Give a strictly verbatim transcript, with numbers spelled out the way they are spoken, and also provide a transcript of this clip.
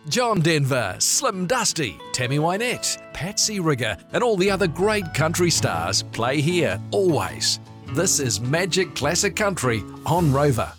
John Denver, Slim Dusty, Tammy Wynette, Patsy Rigger, and all the other great country stars play here always. This is Magic Classic Country on Rover.